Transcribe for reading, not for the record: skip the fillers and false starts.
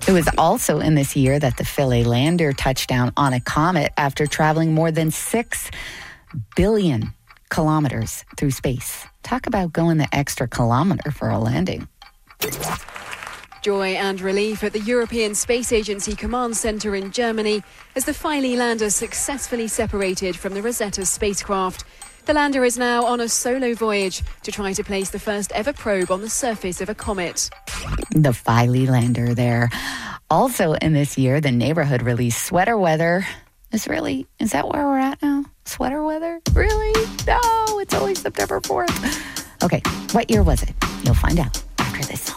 It was also in this year that the Philae lander touched down on a comet after traveling more tthan 6 billion kilometers through space. Talk about going the extra kilometer for a landing. Joy and relief at the European Space Agency Command Centre in Germany as the Philae lander successfully separated from the Rosetta spacecraft. The lander is now on a solo voyage to try to place the first ever probe on the surface of a comet. The Philae lander there. Also in this year, the neighborhood released Sweater Weather. Is that where we're at now? Sweater weather? Really? No, it's only September 4th. Okay, what year was it? You'll find out after this.